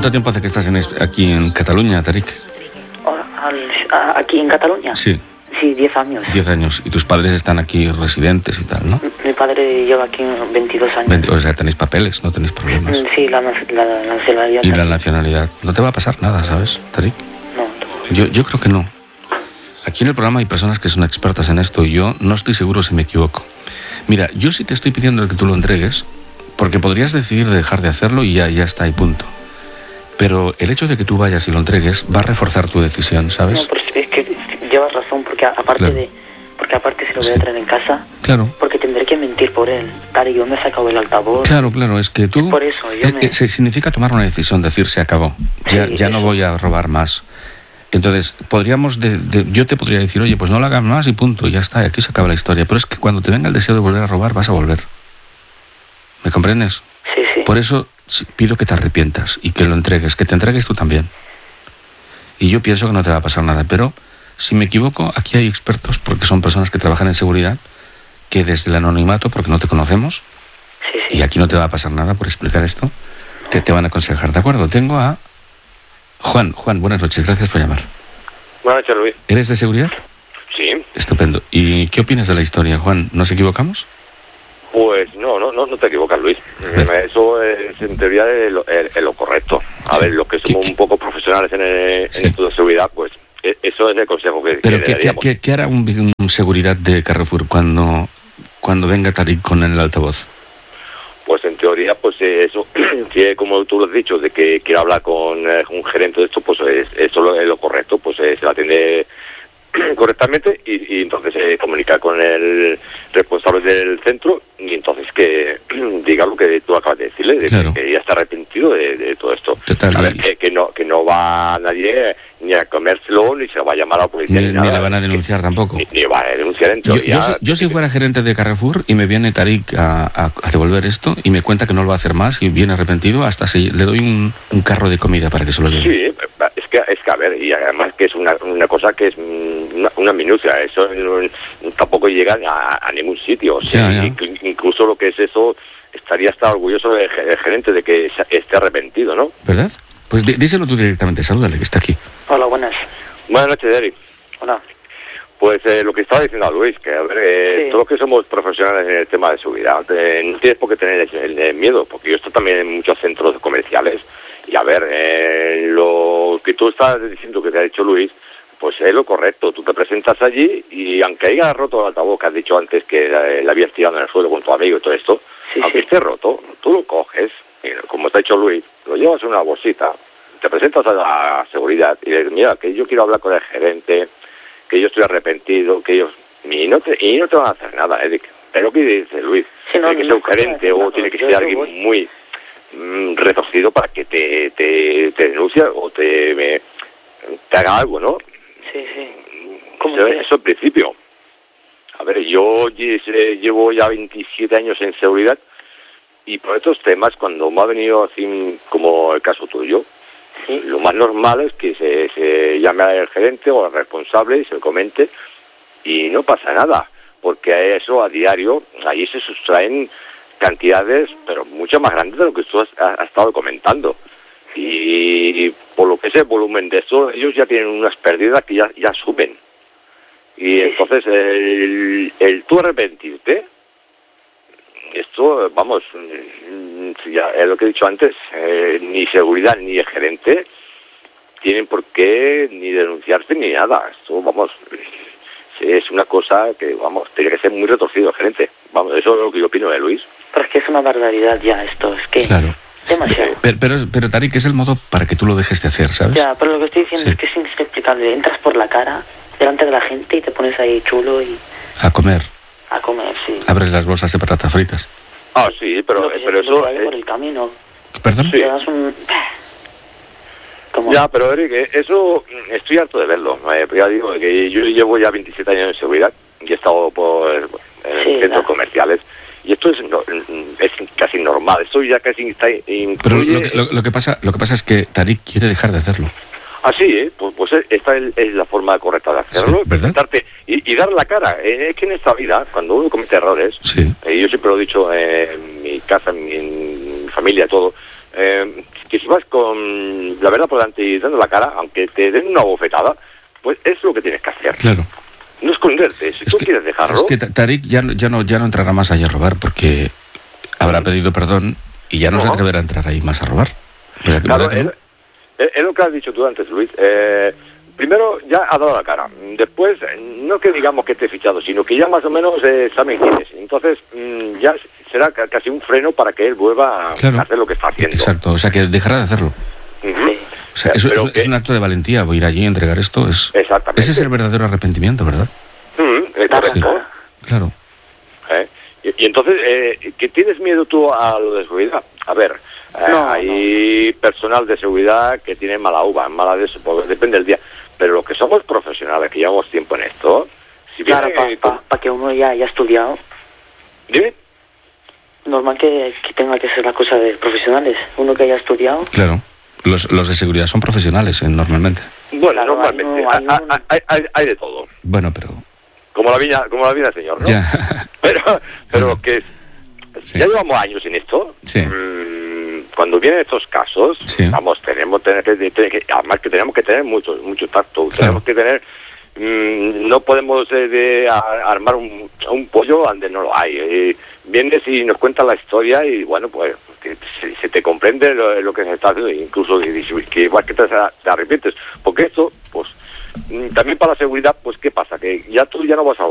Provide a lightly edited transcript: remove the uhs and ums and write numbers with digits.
¿Cuánto tiempo hace que estás aquí en Cataluña, Tarik? ¿Aquí en Cataluña? Sí. Sí, 10 años. 10 años. Y tus padres están aquí residentes y tal, ¿no? Mi padre lleva aquí 22 años. O sea, tenéis papeles, no tenéis problemas. Sí, la nacionalidad. Y la nacionalidad. No te va a pasar nada, ¿sabes, Tarik? No. Yo creo que no. Aquí en el programa hay personas que son expertas en esto y yo no estoy seguro si me equivoco. Mira, yo sí te estoy pidiendo que tú lo entregues, porque podrías decidir dejar de hacerlo y ya está, y punto. Pero el hecho de que tú vayas y lo entregues va a reforzar tu decisión, ¿sabes? No, pero es que llevas razón, porque aparte claro. porque aparte se lo voy a traer en casa. Claro. Porque tendré que mentir por él. Claro, yo me he sacado el altavoz. Claro, es que tú... Por eso, significa tomar una decisión, decir se acabó. Ya no voy a robar más. Entonces, yo te podría decir, oye, pues no lo hagas más y punto, ya está, y aquí se acaba la historia. Pero es que cuando te venga el deseo de volver a robar, vas a volver. ¿Me comprendes? Sí. Por eso pido que te arrepientas y que lo entregues, que te entregues tú también. Y yo pienso que no te va a pasar nada, pero si me equivoco, aquí hay expertos, porque son personas que trabajan en seguridad, que desde el anonimato, porque no te conocemos, sí. Y aquí no te va a pasar nada por explicar esto, te van a aconsejar, ¿de acuerdo? Tengo a Juan, buenas noches, gracias por llamar. Buenas noches, Luis. ¿Eres de seguridad? Sí. Estupendo. ¿Y qué opinas de la historia, Juan? ¿Nos equivocamos? Pues no te equivocas, Luis. Eso es en teoría lo correcto. A ver, los que somos un poco profesionales en esto de seguridad, pues eso es el consejo que Pero le daríamos. ¿qué hará un seguridad de Carrefour cuando venga Tarik con el altavoz? Pues en teoría, pues eso, si como tú lo has dicho, de que quiero hablar con un gerente de esto, pues eso es lo correcto, pues se lo atiende correctamente y entonces se comunica con el responsable del centro y entonces que diga lo que tú acabas de decirle, de claro. que ya está arrepentido de todo esto. Total. A ver, que no va nadie ni a comérselo, ni se va a llamar a la policía, ni le van a denunciar tampoco. Ni va a denunciar en teoría. Yo si fuera gerente de Carrefour y me viene Tarik a devolver esto y me cuenta que no lo va a hacer más y viene arrepentido, hasta le doy un carro de comida para que se lo lleve. Sí, es que a ver, y además que es una cosa que es una minucia, eso tampoco llega a ningún sitio. O sea, ya. Incluso lo que es eso, estaría hasta orgulloso del gerente de que esté arrepentido, ¿no? ¿Verdad? Pues díselo tú directamente, salúdale, que está aquí. Hola, buenas. Buenas noches, Eric. Hola. Pues lo que estaba diciendo a Luis, que a ver, sí. Todos los que somos profesionales en el tema de seguridad, no tienes por qué tener el miedo, porque yo estoy también en muchos centros comerciales, y a ver, lo que tú estás diciendo que te ha dicho Luis, pues es lo correcto. Tú te presentas allí y aunque haya roto el altavoz que has dicho antes que le habías tirado en el suelo con tu amigo y todo esto, aunque esté roto, tú lo coges, y, como te ha dicho Luis, lo llevas en una bolsita, te presentas a la seguridad y le dices, mira, que yo quiero hablar con el gerente, que yo estoy arrepentido, que ellos... Y no te van a hacer nada, Eric. Pero ¿qué dice Luis? Sí, tiene que ser un gerente o tiene que ser alguien muy retorcido para que te denuncie o te haga algo, ¿no? Sí. Eso al principio. A ver, yo llevo ya 27 años en seguridad y por estos temas, cuando me ha venido así como el caso tuyo, lo más normal es que se llame al gerente o al responsable y se lo comente y no pasa nada, porque eso a diario, ahí se sustraen cantidades, pero mucho más grandes de lo que tú has estado comentando. Y por lo que es el volumen de eso, ellos ya tienen unas pérdidas que ya suben. Y entonces, el tú arrepentirte, esto, vamos, ya es lo que he dicho antes, ni seguridad ni el gerente tienen por qué ni denunciarse ni nada. Esto, vamos, es una cosa que, vamos, tiene que ser muy retorcido el gerente. Vamos, eso es lo que yo opino de Luis. Pero es que es una barbaridad ya esto, es que... Claro. Demasiado. Pero Tarik, es el modo para que tú lo dejes de hacer, ¿sabes? Ya, pero lo que estoy diciendo es que es inexplicable. Entras por la cara, delante de la gente y te pones ahí chulo y... A comer. A comer, sí. Abres las bolsas de patatas fritas. Ah, sí, pero eso... por el camino. ¿Perdón? Sí. Te das un... Ya, pero Eric, eso estoy harto de verlo. Ya digo que yo llevo ya 27 años en seguridad y he estado por centros comerciales. Y esto es casi normal, esto ya casi está incluye... Pero lo que pasa es que Tarik quiere dejar de hacerlo. Así, pues esta es la forma correcta de hacerlo, sí, presentarte y dar la cara. Es que en esta vida, cuando uno comete errores, yo siempre lo he dicho en mi casa, en mi familia, todo, que si vas con la verdad por delante y dando la cara, aunque te den una bofetada, pues es lo que tienes que hacer. Claro. No esconderte, si tú quieres dejarlo... Es que Tariq ya no entrará más allá a robar, porque habrá pedido perdón y ya no se atreverá a entrar ahí más a robar. Claro, es lo que has dicho tú antes, Luis. Primero ya ha dado la cara. Después, no que digamos que esté fichado, sino que ya más o menos saben quién es. Entonces, ya será casi un freno para que él vuelva a hacer lo que está haciendo. Exacto, o sea, que dejará de hacerlo. O sea, es un acto de valentía, voy a ir allí a entregar esto. Exactamente. Ese es el verdadero arrepentimiento, ¿verdad? Correcto. Sí, claro. Y entonces, ¿que tienes miedo tú a lo de seguridad? A ver, hay personal de seguridad que tiene mala uva, mala de eso, porque depende del día. Pero los que somos profesionales, que llevamos tiempo en esto, si claro, viene... para que uno ya haya estudiado. ¿Dime? Normal que tenga que ser la cosa de profesionales. Uno que haya estudiado. Claro. Los de seguridad son profesionales, normalmente. Bueno, claro, normalmente. Hay de todo. Bueno, pero... Como la vida, señor, ¿no? Ya. Pero que... Sí. Ya llevamos años en esto. Sí. Cuando vienen estos casos, Sí. vamos, tenemos que además que tenemos que tener mucho tacto. Claro. Tenemos que tener... no podemos armar un pollo donde no lo hay. Vienes y nos cuentas la historia y, bueno, pues que se te comprende lo que se está haciendo, incluso que igual que te arrepientes. Porque esto, pues, también para la seguridad, pues, ¿qué pasa? Que ya tú ya no vas a